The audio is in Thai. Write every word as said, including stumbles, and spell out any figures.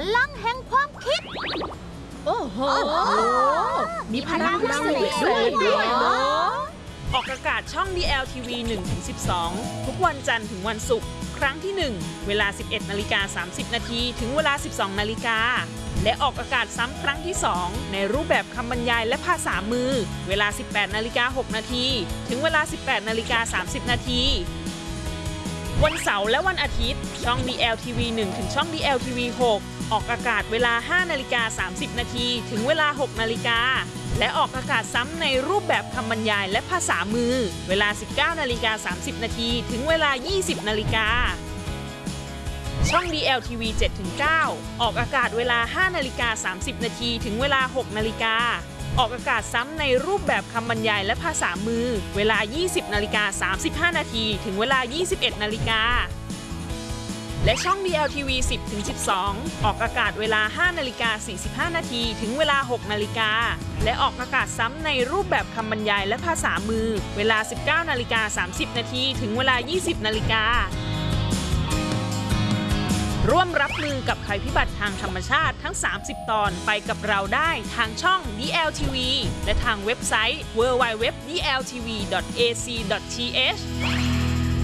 ลังแห่งความคิดโอ้โหมีพลังพิเศษด้วยเหรอออกอากาศช่อง ดี แอล ที วี หนึ่งถึงสิบสอง ทุกวันจันทร์ถึงวันศุกร์ครั้งที่ หนึ่ง เวลา สิบเอ็ดนาฬิกาสามสิบนาทีถึงเวลา สิบสองนาฬิกาและออกอากาศซ้ำครั้งที่ สอง ในรูปแบบคำบรรยายและภาษามือเวลา สิบแปดนาฬิกาหกนาทีถึงเวลา สิบแปดนาฬิกาสามสิบนาทีวันเสาร์และวันอาทิตย์ช่อง ดี แอล ที วี หนึ่ง ถึงช่อง ดี แอล ที วี หก ออกอากาศเวลา ห้านาฬิกาสามสิบนาทีถึงเวลา หกนาฬิกาและออกอากาศซ้ำในรูปแบบคำบรรยายและภาษามือเวลา สิบเก้านาฬิกาสามสิบนาทีถึงเวลา ยี่สิบนาฬิกาช่อง ดี แอล ที วี เจ็ดถึงเก้า ออกอากาศเวลา ห้านาฬิกาสามสิบนาทีถึงเวลา หกนาฬิกาออกอากาศซ้ำในรูปแบบคำบรรยายและภาษามือเวลา ยี่สิบนาฬิกาสามสิบห้านาทีถึงเวลา ยี่สิบเอ็ดนาฬิกาและช่อง ดี แอล ที วี สิบถึงสิบสอง ออกอากาศเวลา ห้านาฬิกาสี่สิบห้านาทีถึงเวลา หกนาฬิกาและออกอากาศซ้ำในรูปแบบคำบรรยายและภาษามือเวลา สิบเก้านาฬิกาสามสิบนาทีถึงเวลา ยี่สิบนาฬิการ่วมรับมือกับภัยพิบัติทางธรรมชาติทั้ง สามสิบ ตอนไปกับเราได้ทางช่อง ดี แอล ที วี และทางเว็บไซต์ ดับเบิลยู ดับเบิลยู ดับเบิลยู ดอท ดี แอล ที วี ดอท เอ ซี ดอท ที เอช